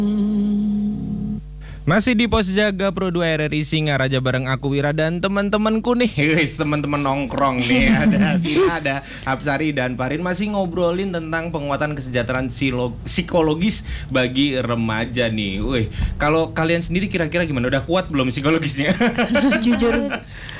Masih di Pos Jaga Pro 2 RRI Singaraja bareng aku Wira dan teman-temanku nih. Guys, teman-teman nongkrong nih. Ada Tina, ada Hapsari dan Farin masih ngobrolin tentang penguatan kesejahteraan psikologis bagi remaja nih. Wih, kalau kalian sendiri kira-kira gimana? Udah kuat belum psikologisnya? Jujur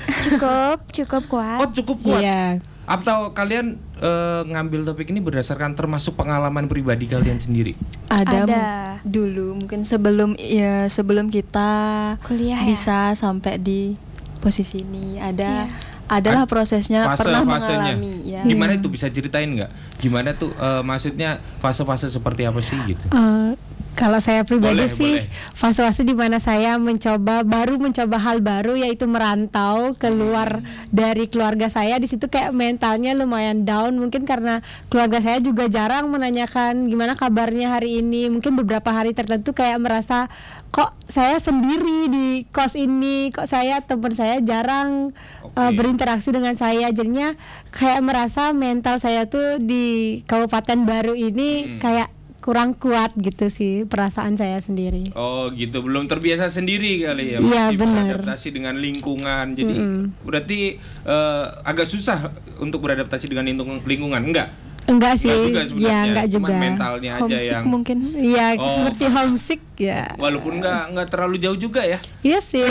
cukup kuat. Oh, cukup kuat. Iya. Atau kalian ngambil topik ini berdasarkan termasuk pengalaman pribadi kalian sendiri? Ada. Dulu mungkin sebelum kita Kuliah ya? bisa sampai di posisi ini adalah prosesnya pernah Fase-fasenya. mengalami ya. Gimana itu, bisa ceritain nggak? Gimana tuh maksudnya fase-fase seperti apa sih gitu? Kalau saya pribadi Boleh. fase-fase di mana saya baru mencoba hal baru, yaitu merantau keluar dari keluarga saya. Di situ kayak mentalnya lumayan down, mungkin karena keluarga saya juga jarang menanyakan gimana kabarnya hari ini. Mungkin beberapa hari tertentu kayak merasa kok saya sendiri di kos ini, kok teman saya jarang berinteraksi dengan saya. Jadinya kayak merasa mental saya tuh di kabupaten baru ini kayak kurang kuat gitu sih, perasaan saya sendiri. Oh gitu, belum terbiasa sendiri kali ya. Iya, Masih benar. beradaptasi dengan lingkungan. Jadi berarti agak susah untuk beradaptasi dengan lingkungan, enggak? Enggak sih, Enggak enggak Cuman juga. mentalnya aja Homesick yang mungkin. Iya, Oh. seperti homesick ya. walaupun enggak terlalu jauh juga ya. Iya sih,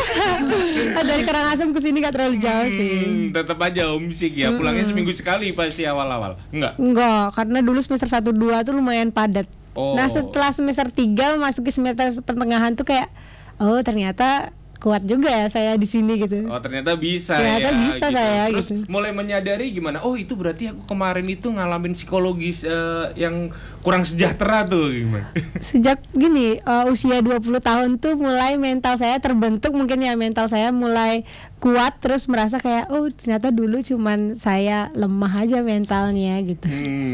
dari Karangasem ke sini enggak terlalu jauh sih. Tetap aja homesick ya. Pulangnya seminggu sekali pasti awal-awal. Enggak. Enggak, karena dulu semester 1 2 tuh lumayan padat. Oh. Nah, setelah semester 3 masuk ke semester pertengahan tuh kayak ternyata kuat juga ya saya di sini gitu. Oh ternyata bisa Ternyata ya. bisa saya, Terus gitu. mulai menyadari gimana? Oh itu berarti aku kemarin itu ngalamin psikologis yang kurang sejahtera tuh gimana? Sejak gini usia 20 tahun tuh mulai mental saya terbentuk, mungkin ya mental saya mulai kuat, terus merasa kayak ternyata dulu cuman saya lemah aja mentalnya gitu.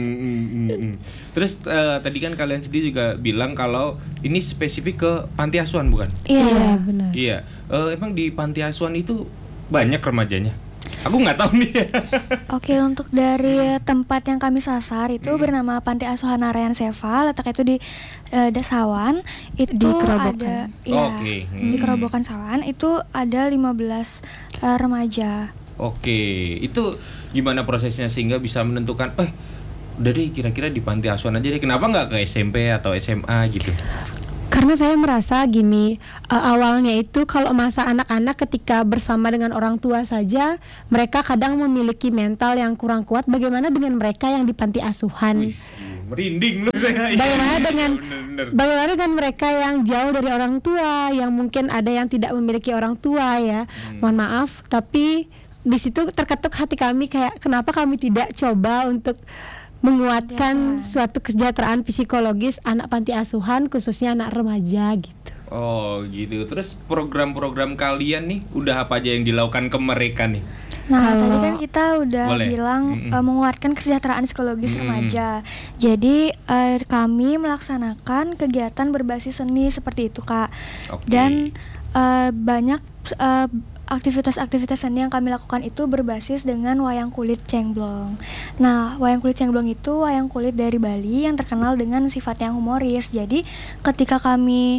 Terus tadi kan kalian sendiri juga bilang kalau ini spesifik ke panti asuhan bukan? Iya, benar. Iya. Emang di panti asuhan itu banyak remajanya? Aku nggak tahu nih. Oke, untuk dari tempat yang kami sasar itu bernama Panti Asuhan Narayan Seva, letaknya itu di Dasawan. Itu Di Kerobokan. ada ya, Oke. di Kerobokan Sawan itu ada 15 remaja. Oke, itu gimana prosesnya sehingga bisa menentukan, udah deh kira-kira di panti asuhan aja deh. Kenapa nggak ke SMP atau SMA gitu? Karena saya merasa gini, awalnya itu kalau masa anak-anak ketika bersama dengan orang tua saja, mereka kadang memiliki mental yang kurang kuat. Bagaimana dengan mereka yang di panti asuhan? Wih, merinding lu saya. Bagaimana dengan mereka yang jauh dari orang tua, yang mungkin ada yang tidak memiliki orang tua ya. Mohon maaf, tapi di situ terketuk hati kami kayak kenapa kami tidak coba untuk menguatkan suatu kesejahteraan psikologis anak panti asuhan, khususnya anak remaja gitu. Oh gitu. Terus program-program kalian nih udah apa aja yang dilakukan ke mereka nih? Nah, tadi kan kita udah Boleh. bilang menguatkan kesejahteraan psikologis remaja. Jadi kami melaksanakan kegiatan berbasis seni seperti itu, Kak. Oke. Dan banyak aktivitas-aktivitas seni yang kami lakukan itu berbasis dengan wayang kulit cengblong. Nah, wayang kulit cengblong itu wayang kulit dari Bali yang terkenal dengan sifat yang humoris. Jadi, ketika kami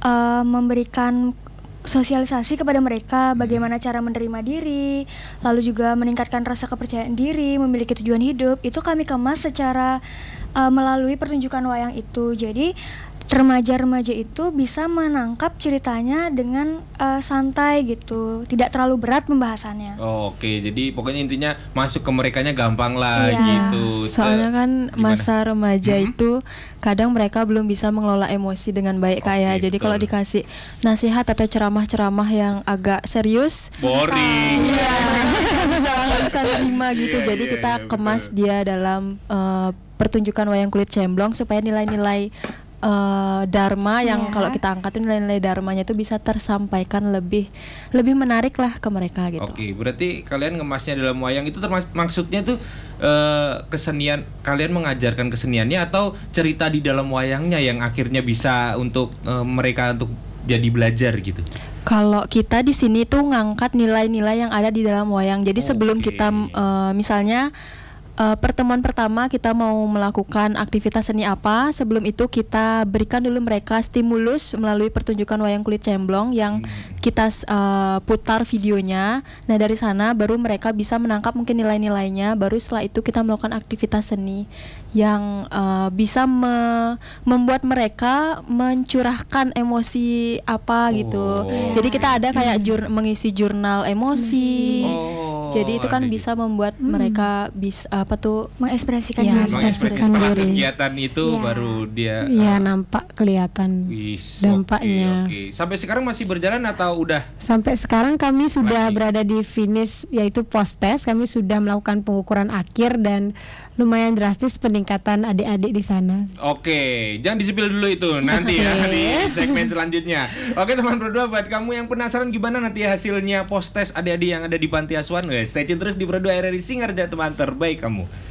memberikan sosialisasi kepada mereka bagaimana cara menerima diri, lalu juga meningkatkan rasa kepercayaan diri, memiliki tujuan hidup, itu kami kemas secara melalui pertunjukan wayang itu. Jadi remaja-remaja itu bisa menangkap ceritanya dengan santai gitu, tidak terlalu berat pembahasannya. Oke, jadi pokoknya intinya masuk ke merekanya gampang lah Iya. gitu. Soalnya kan Gimana? masa remaja itu kadang mereka belum bisa mengelola emosi dengan baik kayak. Jadi betul. kalau dikasih nasihat atau ceramah-ceramah yang agak serius, boring. nggak bisa nerima gitu. Iya, Jadi iya, kita iya, kemas betul. dia dalam pertunjukan wayang kulit cemblong supaya nilai-nilai dharma yang kalau kita angkat tuh nilai-nilai dharmanya itu bisa tersampaikan lebih menarik lah ke mereka gitu. Oke, berarti kalian ngemasnya dalam wayang itu maksudnya tuh kesenian, kalian mengajarkan keseniannya atau cerita di dalam wayangnya yang akhirnya bisa untuk mereka untuk jadi belajar gitu. Kalau kita di sini tuh ngangkat nilai-nilai yang ada di dalam wayang. Jadi sebelum Oke. kita misalnya pertemuan pertama kita mau melakukan aktivitas seni apa. Sebelum itu kita berikan dulu mereka stimulus melalui pertunjukan wayang kulit cemblong yang kita putar videonya. Nah dari sana baru mereka bisa menangkap mungkin nilai-nilainya. Baru setelah itu kita melakukan aktivitas seni yang bisa membuat mereka mencurahkan emosi apa gitu. Jadi kita ada kayak mengisi jurnal emosi. Jadi itu kan bisa membuat mereka bisa mengekspresikan Ya, diri. mengekspresikan Setelah diri. kegiatan itu Iya. baru dia Iya, nampak kelihatan wis, dampaknya. oke. Sampai sekarang masih berjalan atau udah? Sampai sekarang kami sudah Masih. berada di finish, yaitu post test. Kami sudah melakukan pengukuran akhir dan lumayan drastis peningkatan adik-adik di sana. Oke, jangan disipil dulu itu nanti ya di segmen selanjutnya. Oke teman berdua, buat kamu yang penasaran gimana nanti hasilnya post test adik-adik yang ada di panti asuhan, stay tune terus di Berdua RRI Singarja, teman terbaik kamu.